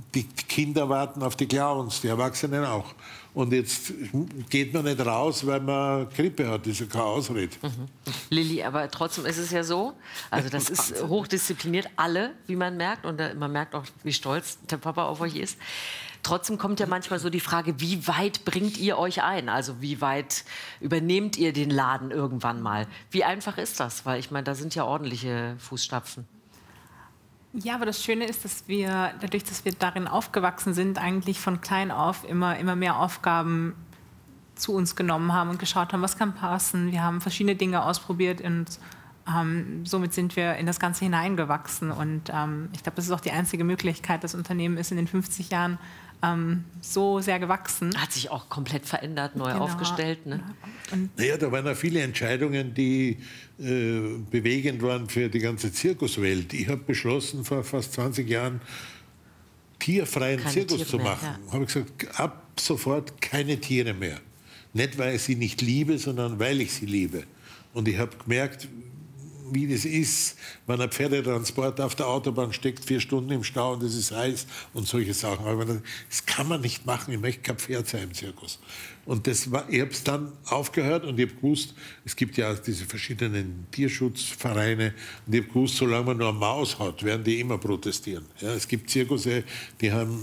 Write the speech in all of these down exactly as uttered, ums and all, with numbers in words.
die Kinder warten auf die Clowns, die Erwachsenen auch. Und jetzt geht man nicht raus, weil man Grippe hat. Das ist ja keine Ausrede. Mhm. Lilli, aber trotzdem ist es ja so, also das ist hochdiszipliniert, alle, wie man merkt. Und man merkt auch, wie stolz der Papa auf euch ist. Trotzdem kommt ja manchmal so die Frage, wie weit bringt ihr euch ein? Also wie weit übernehmt ihr den Laden irgendwann mal? Wie einfach ist das? Weil ich meine, da sind ja ordentliche Fußstapfen. Ja, aber das Schöne ist, dass wir, dadurch, dass wir darin aufgewachsen sind, eigentlich von klein auf immer, immer mehr Aufgaben zu uns genommen haben und geschaut haben, was kann passen. Wir haben verschiedene Dinge ausprobiert und ähm, somit sind wir in das Ganze hineingewachsen. Und ähm, ich glaube, das ist auch die einzige Möglichkeit. Das Unternehmen ist in den fünfzig Jahren ähm, so sehr gewachsen. Hat sich auch komplett verändert, neu genau. aufgestellt. Ne? Und naja, da waren auch viele Entscheidungen, die äh, bewegend waren für die ganze Zirkuswelt. Ich habe beschlossen, vor fast zwanzig Jahren tierfreien keine Zirkus Tiere zu mehr, machen. Ja. Habe ich gesagt, ab sofort keine Tiere mehr. Nicht, weil ich sie nicht liebe, sondern weil ich sie liebe. Und ich habe gemerkt, wie das ist, wenn ein Pferdetransport auf der Autobahn steckt, vier Stunden im Stau und es ist heiß und solche Sachen. Aber das kann man nicht machen. Ich möchte kein Pferd sein im Zirkus. Und das war, ich habe es dann aufgehört und ich habe gewusst, es gibt ja diese verschiedenen Tierschutzvereine und ich habe gewusst, solange man nur eine Maus hat, werden die immer protestieren. Ja, es gibt Zirkusse, die haben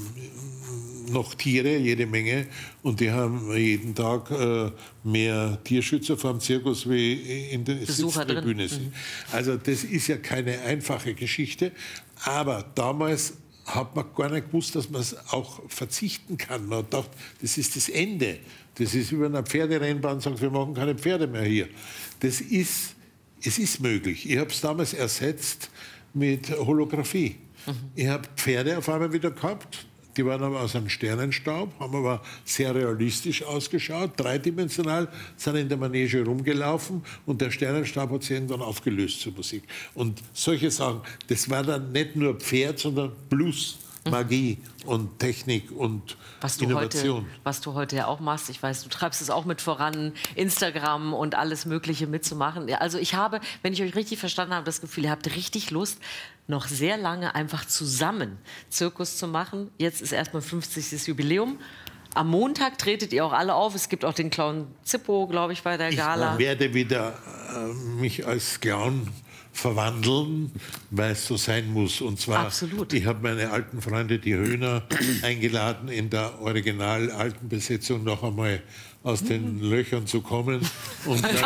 noch Tiere, jede Menge, und die haben jeden Tag äh, mehr Tierschützer vor dem Zirkus wie in der Sitztribüne sind. Mhm. Also das ist ja keine einfache Geschichte, aber damals hat man gar nicht gewusst, dass man es auch verzichten kann. Man hat gedacht, das ist das Ende. Das ist über eine Pferderennbahn, sagt, wir machen keine Pferde mehr hier. Das ist, es ist möglich. Ich habe es damals ersetzt mit Holographie. Mhm. Ich habe Pferde auf einmal wieder gehabt. Die waren aber aus einem Sternenstaub, haben aber sehr realistisch ausgeschaut, dreidimensional, sind in der Manege rumgelaufen und der Sternenstaub hat sich irgendwann aufgelöst zur Musik. Und solche Sachen, das war dann nicht nur Pferd, sondern Plus, Magie und Technik und was du Innovation. Heute, was du heute ja auch machst, ich weiß, du treibst es auch mit voran, Instagram und alles Mögliche mitzumachen. Also ich habe, wenn ich euch richtig verstanden habe, das Gefühl, ihr habt richtig Lust, noch sehr lange einfach zusammen Zirkus zu machen. Jetzt ist erstmal fünfzigstes Jubiläum. Am Montag tretet ihr auch alle auf. Es gibt auch den Clown Zippo, glaube ich, bei der Gala. Ich werde wieder äh, mich als Clown verwandeln, weil es so sein muss. Und zwar, Absolut. Ich habe meine alten Freunde, die Höhner, eingeladen, in der original alten Besetzung noch einmal aus den Löchern zu kommen. Und dann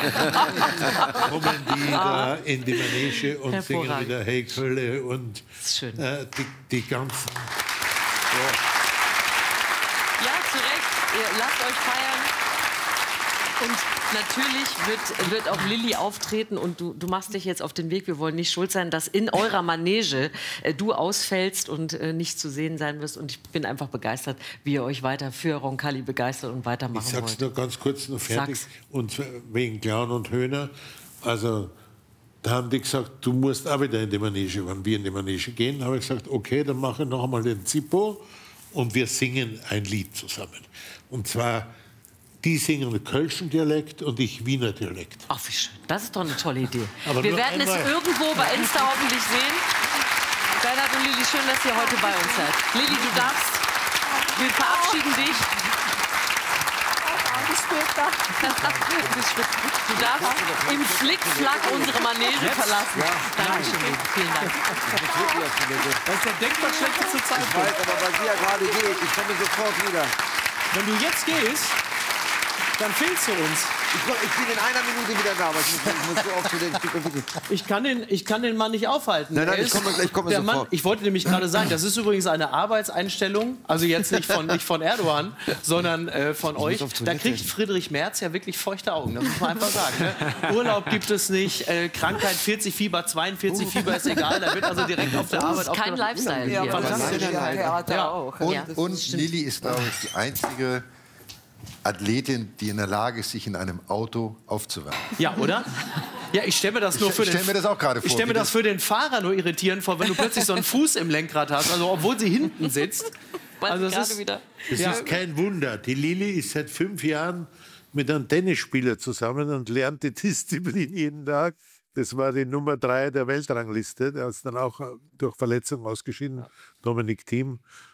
kommen die da in die Manege und singen wieder Hey Kölle und äh, die, die ganzen... Ja. Ja, zu Recht. Ihr lasst euch feiern. Und natürlich wird, wird auch Lilli auftreten und du, du machst dich jetzt auf den Weg. Wir wollen nicht schuld sein, dass in eurer Manege äh, du ausfällst und äh, nicht zu sehen sein wirst. Und ich bin einfach begeistert, wie ihr euch weiter für Roncalli begeistert und weitermachen wollt. Ich sag's nur ganz kurz noch fertig. Sag's. Und wegen Clown und Höhner. Also da haben die gesagt, du musst auch wieder in die Manege. Wenn wir in die Manege gehen, habe ich gesagt, okay, dann mache ich noch einmal den Zippo und wir singen ein Lied zusammen. Und zwar... Die singen kölschen Dialekt und ich Wiener Dialekt. Ach, wie schön. Das ist doch eine tolle Idee. Aber wir werden einmal. es irgendwo bei Insta hoffentlich sehen. Bernhard und Lilli, schön, dass ihr heute bei uns seid. Lilli, du darfst, wir verabschieden dich. Du darfst im Flickflack unsere Manege verlassen. Ja. Dankeschön. Vielen Dank. Das ist der denkbar schlechteste Zeitpunkt. Ich weiß, aber was sie ja gerade geht, ich komme sofort wieder. Wenn du jetzt gehst, dann fehlst du uns. Ich, komm, ich bin in einer Minute wieder da, aber ich muss, ich muss so oft zu den Stück. Ich kann den, ich kann den Mann nicht aufhalten. Nein, nein, Er ich komme, ich komme der sofort. Mann, ich wollte nämlich gerade sagen, das ist übrigens eine Arbeitseinstellung, also jetzt nicht von, nicht von Erdogan, sondern äh, von Ich euch. muss auf Da Toilette. kriegt Friedrich Merz ja wirklich feuchte Augen, das muss man einfach sagen. Ne? Urlaub gibt es nicht, äh, Krankheit vierzig Fieber, zweiundvierzig Fieber ist egal, da wird also direkt auf der Arbeit Das ist kein Lifestyle Ja, hier. fantastisch. Theater Ja. auch. Und, Ja, und Lilli ist, glaube ich, die einzige Athletin, die in der Lage ist, sich in einem Auto aufzuwärmen. Ja, oder? Ja, ich stelle mir das nur Ich für den, stell mir das auch gerade vor, Ich stelle mir wie das für den Fahrer nur irritierend vor, wenn du plötzlich so einen Fuß im Lenkrad hast, also obwohl sie hinten sitzt. Also das ist, wieder. Das Ja. ist kein Wunder. Die Lilli ist seit fünf Jahren mit einem Tennisspieler zusammen und lernt die Disziplin jeden Tag. Das war die Nummer drei der Weltrangliste. Der ist dann auch durch Verletzung ausgeschieden, Dominik Thiem.